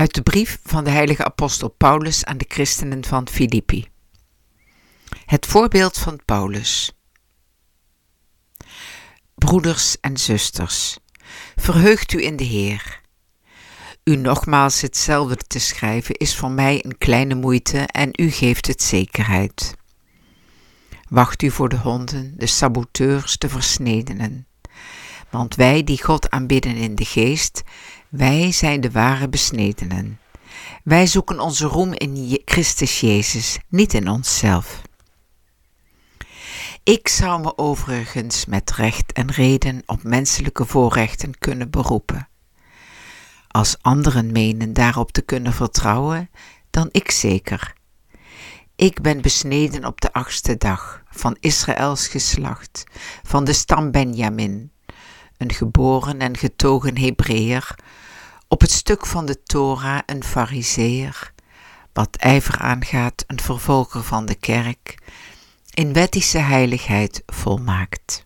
Uit de brief van de heilige apostel Paulus aan de christenen van Filippi. Het voorbeeld van Paulus. Broeders en zusters, verheugt u in de Heer. U nogmaals hetzelfde te schrijven is voor mij een kleine moeite en u geeft het zekerheid. Wacht u voor de honden, de saboteurs, de versnedenen. Want wij die God aanbidden in de geest, wij zijn de ware besnedenen. Wij zoeken onze roem in Christus Jezus, niet in onszelf. Ik zou me overigens met recht en reden op menselijke voorrechten kunnen beroepen. Als anderen menen daarop te kunnen vertrouwen, dan ik zeker. Ik ben besneden op de 8e dag, van Israëls geslacht, van de stam Benjamin, een geboren en getogen Hebreeër, op het stuk van de Torah een Farizeeër, wat ijver aangaat een vervolger van de kerk, in wettische heiligheid volmaakt.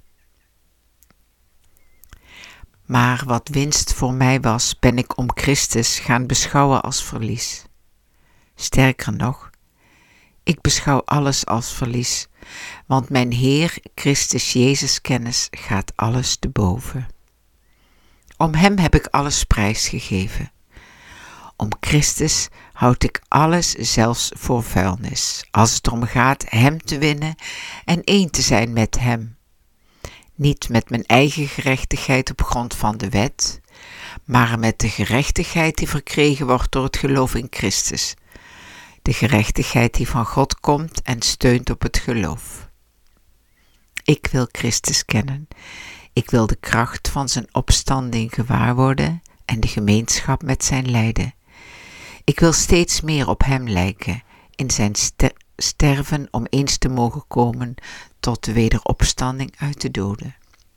Maar wat winst voor mij was, ben ik om Christus gaan beschouwen als verlies. Sterker nog, ik beschouw alles als verlies, want mijn Heer Christus Jezus kennis gaat alles te boven. Om Hem heb ik alles prijsgegeven. Om Christus houd ik alles zelfs voor vuilnis, als het erom gaat Hem te winnen en één te zijn met Hem. Niet met mijn eigen gerechtigheid op grond van de wet, maar met de gerechtigheid die verkregen wordt door het geloof in Christus. De gerechtigheid die van God komt en steunt op het geloof. Ik wil Christus kennen. Ik wil de kracht van zijn opstanding gewaar worden en de gemeenschap met zijn lijden. Ik wil steeds meer op hem lijken, in zijn sterven om eens te mogen komen tot de wederopstanding uit de doden.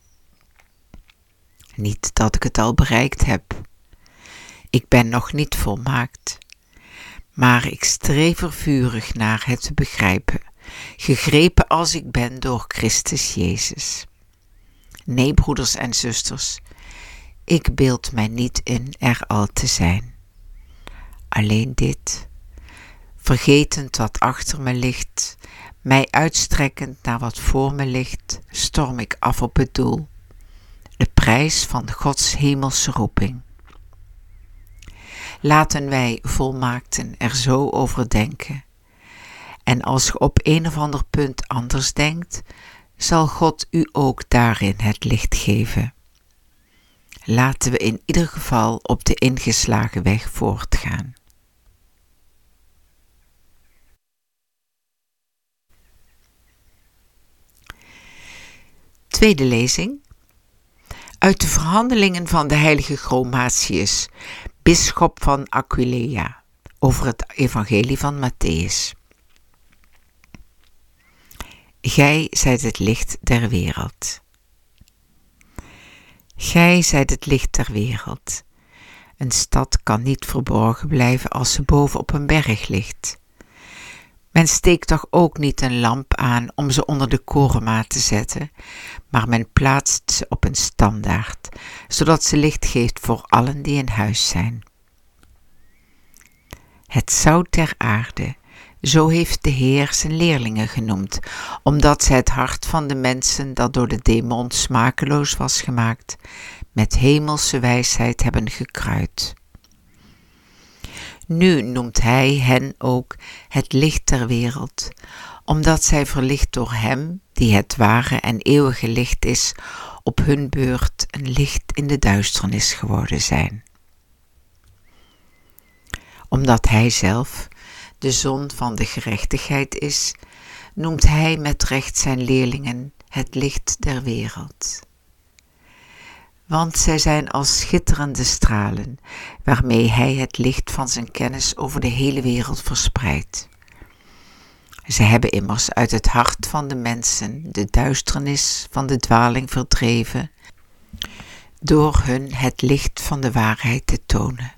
Niet dat ik het al bereikt heb. Ik ben nog niet volmaakt. Maar ik streef er vurig naar het te begrijpen, gegrepen als ik ben door Christus Jezus. Nee, broeders en zusters, ik beeld mij niet in er al te zijn. Alleen dit, vergetend wat achter me ligt, mij uitstrekkend naar wat voor me ligt, storm ik af op het doel, de prijs van Gods hemelse roeping. Laten wij volmaakten er zo over denken. En als je op een of ander punt anders denkt, zal God u ook daarin het licht geven. Laten we in ieder geval op de ingeslagen weg voortgaan. Tweede lezing. Uit de verhandelingen van de heilige Chromatius, bisschop van Aquileia, over het evangelie van Mattheüs. Gij zijt het licht der wereld. Gij zijt het licht der wereld. Een stad kan niet verborgen blijven als ze boven op een berg ligt. Men steekt toch ook niet een lamp aan om ze onder de korenmaat te zetten, maar men plaatst ze op een standaard, zodat ze licht geeft voor allen die in huis zijn. Het zout der aarde, zo heeft de Heer zijn leerlingen genoemd, omdat zij het hart van de mensen dat door de demon smakeloos was gemaakt, met hemelse wijsheid hebben gekruid. Nu noemt hij hen ook het licht der wereld, omdat zij verlicht door hem, die het ware en eeuwige licht is, op hun beurt een licht in de duisternis geworden zijn. Omdat hij zelf de zon van de gerechtigheid is, noemt hij met recht zijn leerlingen het licht der wereld. Want zij zijn als schitterende stralen, waarmee hij het licht van zijn kennis over de hele wereld verspreidt. Ze hebben immers uit het hart van de mensen de duisternis van de dwaling verdreven, door hun het licht van de waarheid te tonen.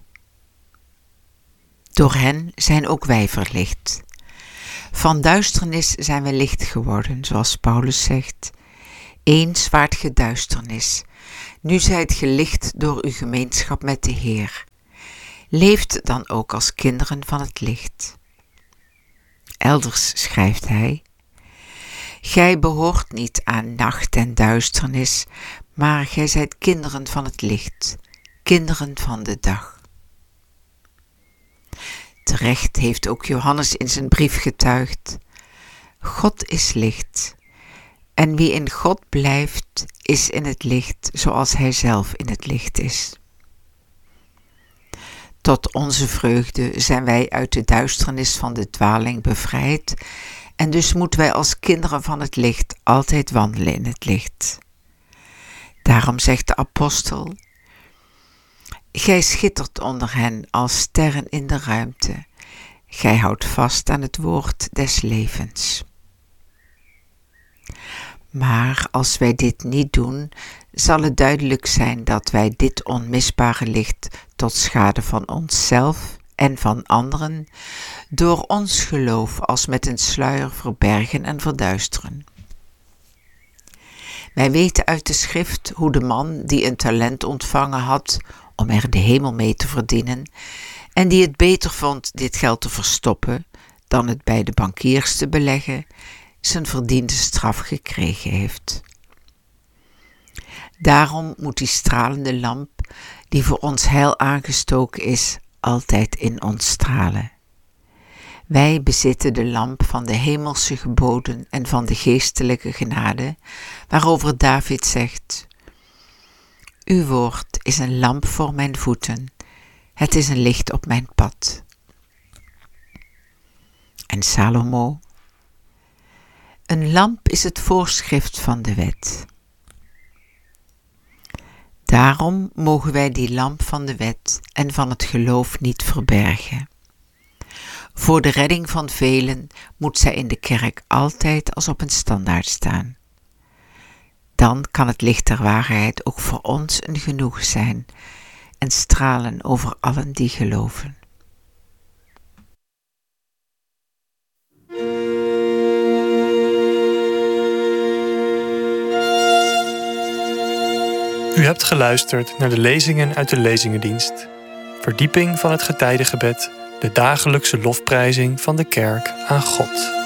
Door hen zijn ook wij verlicht. Van duisternis zijn we licht geworden, zoals Paulus zegt. Eens waart ge duisternis, nu zijt ge licht door uw gemeenschap met de Heer. Leeft dan ook als kinderen van het licht. Elders schrijft hij: Gij behoort niet aan nacht en duisternis, maar gij zijt kinderen van het licht, kinderen van de dag. Terecht heeft ook Johannes in zijn brief getuigd: God is licht, en wie in God blijft, is in het licht, zoals hij zelf in het licht is. Tot onze vreugde zijn wij uit de duisternis van de dwaling bevrijd, en dus moeten wij als kinderen van het licht altijd wandelen in het licht. Daarom zegt de apostel: Gij schittert onder hen als sterren in de ruimte. Gij houdt vast aan het woord des levens. Maar als wij dit niet doen, zal het duidelijk zijn dat wij dit onmisbare licht tot schade van onszelf en van anderen door ons geloof als met een sluier verbergen en verduisteren. Wij weten uit de schrift hoe de man die een talent ontvangen had om er de hemel mee te verdienen en die het beter vond dit geld te verstoppen dan het bij de bankiers te beleggen, zijn verdiende straf gekregen heeft. Daarom moet die stralende lamp, die voor ons heil aangestoken is, altijd in ons stralen. Wij bezitten de lamp van de hemelse geboden en van de geestelijke genade, waarover David zegt: Uw woord is een lamp voor mijn voeten, het is een licht op mijn pad. En Salomo: Een lamp is het voorschrift van de wet. Daarom mogen wij die lamp van de wet en van het geloof niet verbergen. Voor de redding van velen moet zij in de kerk altijd als op een standaard staan. Dan kan het licht der waarheid ook voor ons een genoeg zijn en stralen over allen die geloven. U hebt geluisterd naar de lezingen uit de Lezingendienst. Verdieping van het getijdengebed, de dagelijkse lofprijzing van de kerk aan God.